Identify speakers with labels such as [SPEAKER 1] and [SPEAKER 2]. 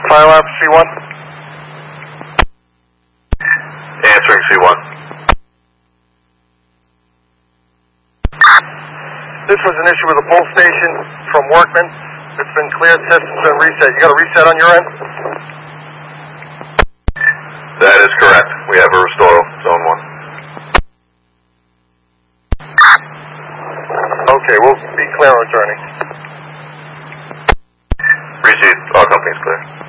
[SPEAKER 1] Fire alarm C1.
[SPEAKER 2] Answering C1.
[SPEAKER 1] This was an issue with a pole station from Workman. It's been cleared, system's been reset. You got a reset on your end?
[SPEAKER 2] That is correct. We have a restore zone 1.
[SPEAKER 1] Okay, we'll be clear on returning.
[SPEAKER 2] Received. All companies clear.